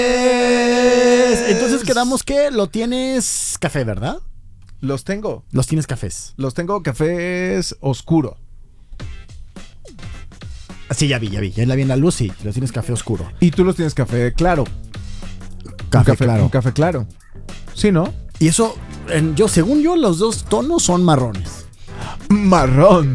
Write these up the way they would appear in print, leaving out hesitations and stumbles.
Entonces quedamos que lo tienes café, ¿verdad? Los tengo. Los tienes cafés. Los tengo cafés oscuro. Sí, ya vi. Ya la vi en la luz, sí. Los tienes café oscuro. Y tú los tienes café claro. Café claro. Un café claro. Sí, ¿no? Y eso, según yo, los dos tonos son marrones. Marrón.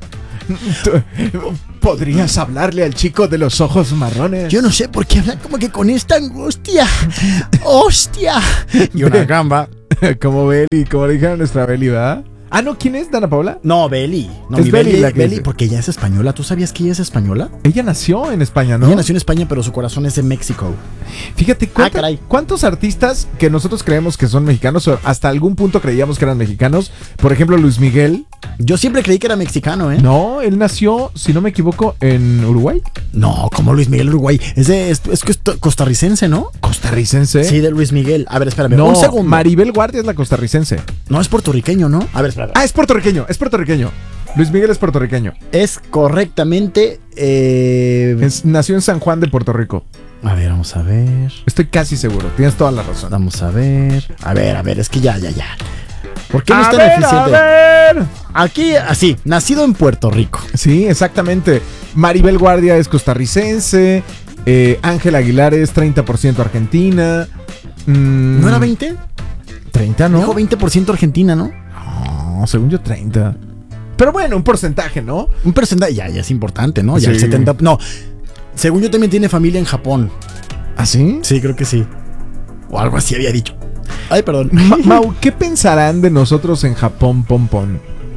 ¿Podrías hablarle al chico de los ojos marrones? Yo no sé por qué hablan como que con esta angustia. ¡Hostia! Y una gamba. Como Beli, como le dijeron nuestra Beli, ¿verdad? Ah, no, ¿quién es? ¿Dana Paula? No, Beli. No, es Beli la que Beli, dice. porque ella es española. ¿Tú sabías que ella es española? Ella nació en España, ¿no? Ella nació en España, pero su corazón es de México. Fíjate, caray. ¿cuántos artistas que nosotros creemos que son mexicanos o hasta algún punto creíamos que eran mexicanos? Por ejemplo, Luis Miguel. Yo siempre creí que era mexicano, ¿eh? No, él nació, si no me equivoco, en Uruguay. No, como Luis Miguel Uruguay. Es costarricense, ¿no? ¿Costarricense? Sí, de Luis Miguel. A ver, espérame. No, un segundo. Maribel Guardia es la costarricense. No, es puertorriqueño, ¿no? A ver, espérame. Ah, es puertorriqueño. Luis Miguel es puertorriqueño. Es correctamente... Nació en San Juan de Puerto Rico. A ver, vamos a ver. Estoy casi seguro, tienes toda la razón. Vamos a ver. A ver, es que ya. ¿Por qué no es tan A eficiente? ver. Aquí, así, nacido en Puerto Rico. Sí, exactamente. Maribel Guardia es costarricense. Ángel Aguilar es 30% argentina. ¿No era 20? 30, ¿no? Dijo 20% Argentina, ¿no? No, según yo 30. Pero bueno, un porcentaje, ¿no? Un porcentaje, ya es importante, ¿no? Ya Sí. el 70... No, según yo también tiene familia en Japón. ¿Ah, sí? Sí, creo que sí. O algo así había dicho. Ay, perdón. Mau, ¿qué pensarán de nosotros en Japón, Pompón?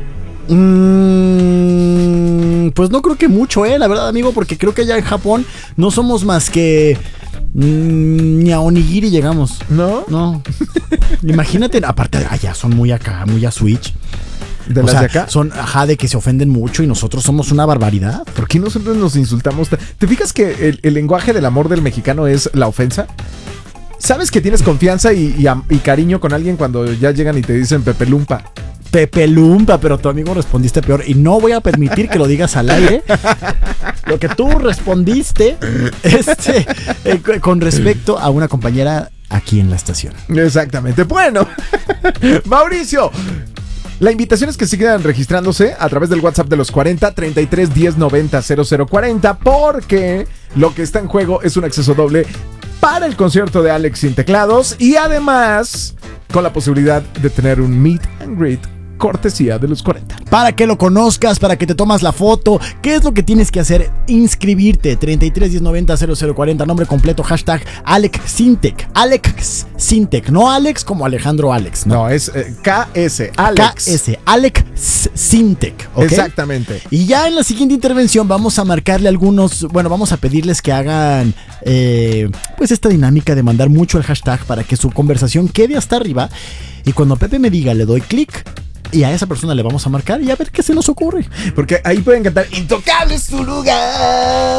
Pues no creo que mucho, la verdad, amigo, porque creo que allá en Japón no somos más que ni a onigiri llegamos. ¿No? Imagínate, aparte allá son muy acá, muy a Switch. ¿De las de acá? Son, de que se ofenden mucho y nosotros somos una barbaridad. ¿Por qué nosotros nos insultamos? ¿Te fijas que el lenguaje del amor del mexicano es la ofensa? ¿Sabes que tienes confianza y cariño con alguien cuando ya llegan y te dicen Pepe Lumpa? Pepe Lumpa, pero tu amigo respondiste peor. Y no voy a permitir que lo digas al aire. Lo que tú respondiste con respecto a una compañera aquí en la estación. Exactamente. Bueno, Mauricio, la invitación es que sigan registrándose a través del WhatsApp de los 40 33 10 90 0040 porque lo que está en juego es un acceso doble para el concierto de Alex sin teclados y además con la posibilidad de tener un meet and greet cortesía de los 40. Para que lo conozcas, para que te tomas la foto, ¿qué es lo que tienes que hacer? Inscribirte, 33 10 90 0040, nombre completo, hashtag Alex Sintec, Alex Sintec, no Alex como Alejandro Alex. No, es KS, Alex. KS, Alex Sintec, ¿ok? Exactamente. Y ya en la siguiente intervención vamos a marcarle vamos a pedirles que hagan pues esta dinámica de mandar mucho el hashtag para que su conversación quede hasta arriba y cuando Pepe me diga le doy clic y a esa persona le vamos a marcar y a ver qué se nos ocurre. Porque ahí pueden cantar Intocable es tu lugar.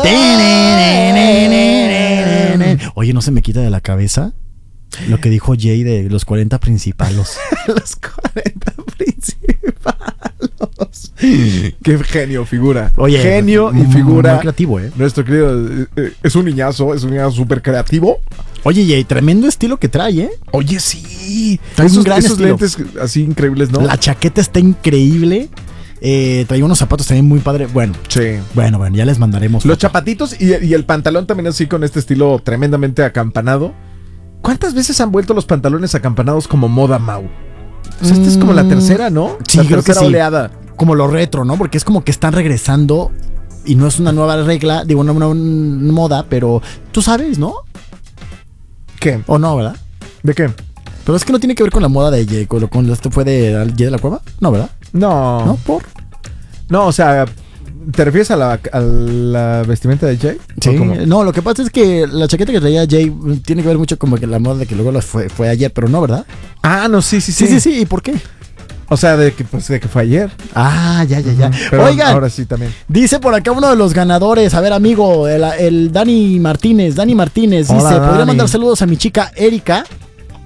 Oye, ¿no se me quita de la cabeza lo que dijo Jay de los 40 principalos? Los 40 principalos. Qué genio figura. Oye, genio y figura. Muy creativo, Nuestro querido es un niñazo súper creativo. Oye, Jay, tremendo estilo que trae, ¿eh? Oye, sí. Trae un gran esos estilo. lentes así increíbles, ¿no? La chaqueta está increíble. Trae unos zapatos también muy padre. Bueno, sí. Bueno, ya les mandaremos. Los chapatitos y el pantalón también así con este estilo tremendamente acampanado. ¿Cuántas veces han vuelto los pantalones acampanados como moda, Mau? O sea, esta es como la tercera, ¿no? Sí, la creo tercera que sí. oleada. Como lo retro, ¿no? Porque es como que están regresando y no es una nueva regla, digo, una moda, pero tú sabes, ¿no? ¿Qué? ¿O no, verdad? ¿De qué? Pero es que no tiene que ver con la moda de Jay, con esto fue de Jay de la Cueva, ¿no, verdad? No. ¿No? ¿Por? No, o sea, ¿te refieres a la vestimenta de Jay? Sí, no, lo que pasa es que la chaqueta que traía Jay tiene que ver mucho como que la moda de que luego fue ayer, pero no, ¿verdad? Ah, no, sí. Sí, ¿y por qué? O sea, de que fue ayer. Ah, ya. Pero oigan, ahora sí también. Dice por acá uno de los ganadores, a ver, amigo, el Dani Martínez dice, Hola, ¿podría Dani. mandar saludos a mi chica Erika?